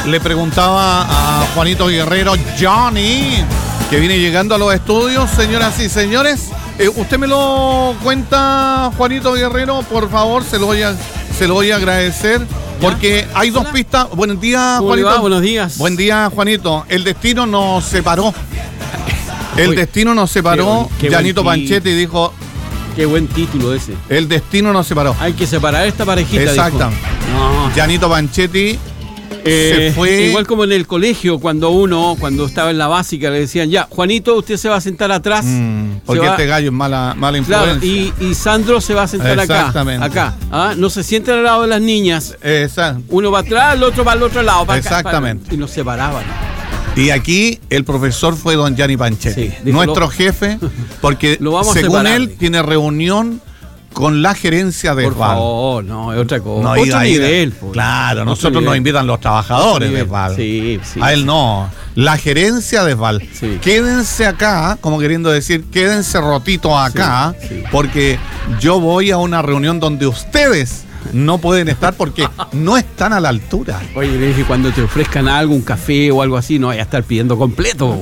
le preguntaba a Juanito Guerrero, Johnny, que viene llegando a los estudios, señoras y señores. Usted me lo cuenta, Juanito Guerrero, por favor, se lo voy a agradecer. Porque hay dos pistas. Buenos días, Juanito. Buenos días. Buen día, Juanito. El destino nos separó. El destino nos separó. Janito Panchetti dijo... Qué buen título ese. El destino nos separó. Hay que separar esta parejita. Exacto. Janito Panchetti se fue. Igual como en el colegio, cuando estaba en la básica, le decían, ya, Juanito, usted se va a sentar atrás. Porque este gallo es mala influencia. Claro, y Sandro se va a sentar acá. No se sienten al lado de las niñas. Exacto. Uno va atrás, el otro va al otro lado. Exactamente. Y nos separaban. Y aquí el profesor fue don Gianni Panchetti, nuestro jefe, porque según él tiene reunión con la gerencia de Por VAL. favor, no, es otra cosa. No, otro nivel. Claro, nosotros nos invitan los trabajadores de VAL. Sí. A él no. La gerencia de VAL. Sí. Quédense acá, como queriendo decir, quédense rotitos acá, porque yo voy a una reunión donde ustedes no pueden estar porque no están a la altura. Oye, le dije, cuando te ofrezcan algo, un café o algo así, no vaya a estar pidiendo completo.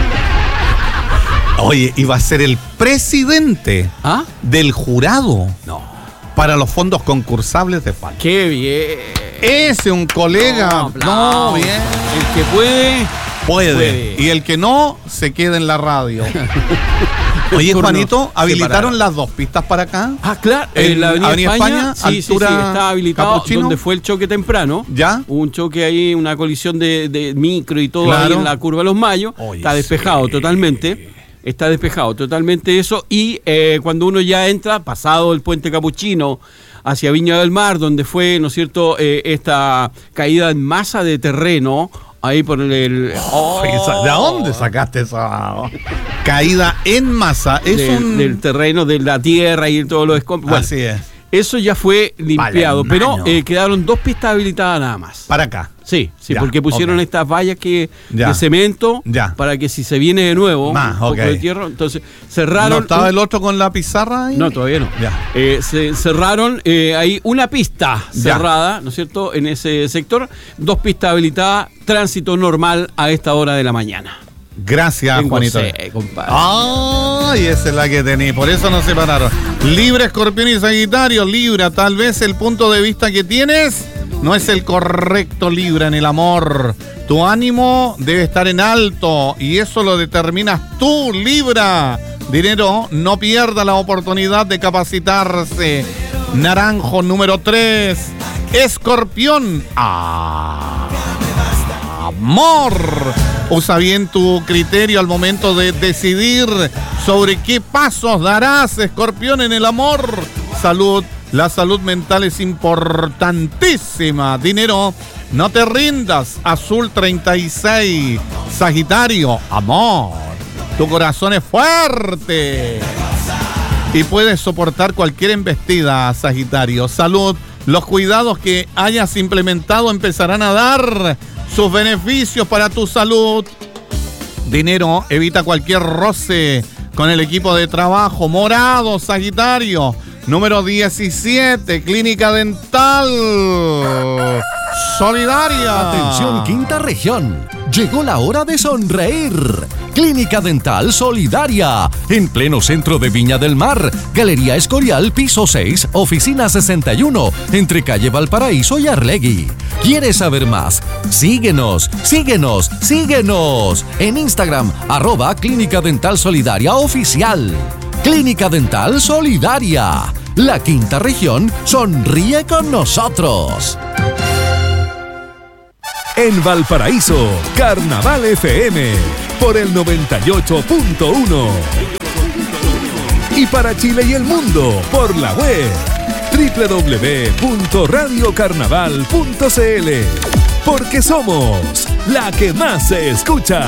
Oye, iba a ser el presidente del jurado para los fondos concursables de VAL. ¡Qué bien! Ese un colega. No, bien. El que puede. Y el que no, se queda en la radio. Oye, Juanito, ¿habilitaron las dos pistas para acá? Claro. En la Avenida España, sí, está habilitado. Capuchino. Donde fue el choque temprano. ¿Ya? Hubo un choque ahí, una colisión de micro y todo ahí en la curva de los Mayos. Está despejado totalmente. Está despejado totalmente eso. Y cuando uno ya entra, pasado el puente Capuchino, hacia Viña del Mar, donde fue, ¿no es cierto?, esta caída en masa de terreno. Ahí por el... ¿De dónde sacaste esa caída en masa? Del terreno, de la tierra y todo lo escombros. Bueno, así es. Eso ya fue limpiado, pero quedaron dos pistas habilitadas nada más. ¿Para acá? Sí, porque pusieron estas vallas de cemento para que si se viene de nuevo un poco de tierra, entonces cerraron. ¿No estaba el otro con la pizarra ahí? No, todavía no. Se cerraron ahí una pista cerrada, ¿no es cierto?, en ese sector, dos pistas habilitadas, tránsito normal a esta hora de la mañana. Gracias, Juanito. Compadre. Ay, esa es la que tenés, por eso nos separaron. Libra, Escorpión y Sagitario. Libra, tal vez el punto de vista que tienes no es el correcto, Libra, en el amor. Tu ánimo debe estar en alto y eso lo determinas tú, Libra. Dinero, no pierda la oportunidad de capacitarse. Naranjo, número 3. Escorpión. Amor. Usa bien tu criterio al momento de decidir sobre qué pasos darás, Escorpión, en el amor. Salud. La salud mental es importantísima. Dinero, no te rindas. Azul 36. Sagitario, amor. Tu corazón es fuerte y puedes soportar cualquier embestida, Sagitario. Salud. Los cuidados que hayas implementado empezarán a dar sus beneficios para tu salud. Dinero, evita cualquier roce con el equipo de trabajo. Morado, Sagitario. Número 17, Clínica Dental Solidaria. Atención, Quinta Región. Llegó la hora de sonreír. Clínica Dental Solidaria. En pleno centro de Viña del Mar. Galería Escorial, piso 6, oficina 61. Entre calle Valparaíso y Arlegui. ¿Quieres saber más? Síguenos. En Instagram, @Clínica Dental Solidaria Oficial. Clínica Dental Solidaria. La Quinta Región sonríe con nosotros. En Valparaíso, Carnaval FM, por el 98.1. Y para Chile y el mundo, por la web, www.radiocarnaval.cl. Porque somos la que más se escucha.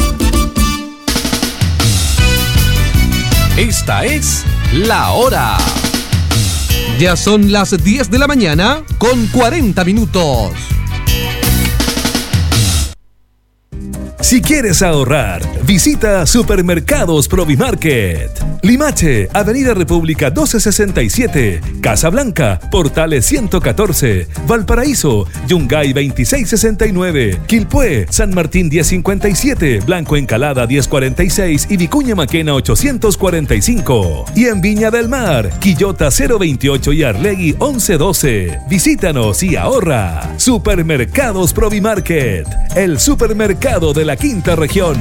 Esta es La Hora. Ya son las 10 de la mañana con 40 minutos. Si quieres ahorrar, visita Supermercados Provimarket. Limache, Avenida República 1267, Casablanca, Portales 114, Valparaíso, Yungay 2669, Quilpué, San Martín 1057, Blanco Encalada 1046 y Vicuña Maquena 845. Y en Viña del Mar, Quillota 028 y Arlegui 1112. Visítanos y ahorra. Supermercados Provimarket, el supermercado de la Quinta Región.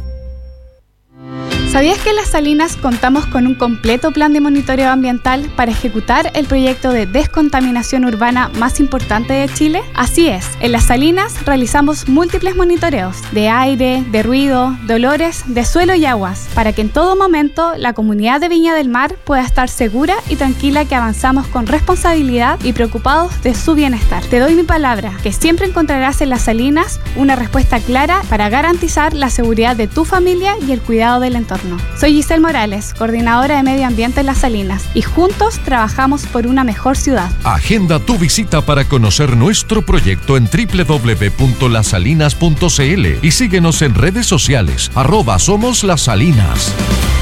¿Sabías que en Las Salinas contamos con un completo plan de monitoreo ambiental para ejecutar el proyecto de descontaminación urbana más importante de Chile? Así es, en Las Salinas realizamos múltiples monitoreos de aire, de ruido, de olores, de suelo y aguas, para que en todo momento la comunidad de Viña del Mar pueda estar segura y tranquila que avanzamos con responsabilidad y preocupados de su bienestar. Te doy mi palabra, que siempre encontrarás en Las Salinas una respuesta clara para garantizar la seguridad de tu familia y el cuidado del entorno. Soy Giselle Morales, coordinadora de Medio Ambiente en Las Salinas, y juntos trabajamos por una mejor ciudad. Agenda tu visita para conocer nuestro proyecto en www.lasalinas.cl y síguenos en redes sociales, @SomosLasSalinas.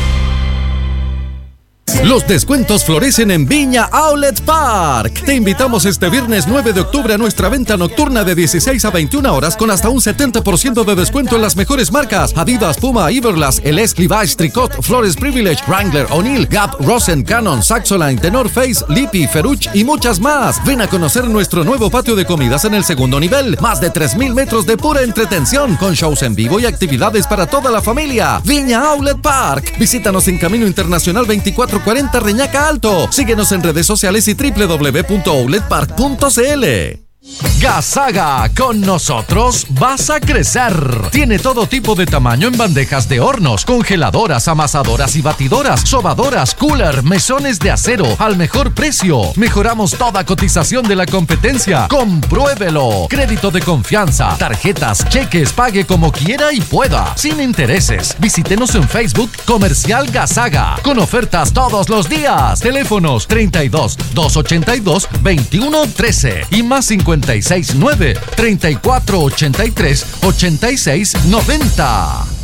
Los descuentos florecen en Viña Outlet Park. Te invitamos este viernes 9 de octubre a nuestra venta nocturna de 16 a 21 horas con hasta un 70% de descuento en las mejores marcas: Adidas, Puma, Everlast, LS, Levi's, Tricot, Flores Privilege, Wrangler, O'Neill, Gap, Rosen, Canon, Saxoline, Tenor Face, Lippy, Ferruch y muchas más. Ven a conocer nuestro nuevo patio de comidas en el segundo nivel. Más de 3,000 metros de pura entretención con shows en vivo y actividades para toda la familia. Viña Outlet Park. Visítanos en Camino Internacional 2440 Reñaca Alto. Síguenos en redes sociales y www.outletpark.cl. Gasaga, con nosotros vas a crecer. Tiene todo tipo de tamaño en bandejas de hornos, congeladoras, amasadoras y batidoras, sobadoras, cooler, mesones de acero al mejor precio. Mejoramos toda cotización de la competencia. Compruébelo. Crédito de confianza, tarjetas, cheques, pague como quiera y pueda, sin intereses. Visítenos en Facebook Comercial Gasaga, con ofertas todos los días. Teléfonos 32 282 2113 y más 569 3483 8690.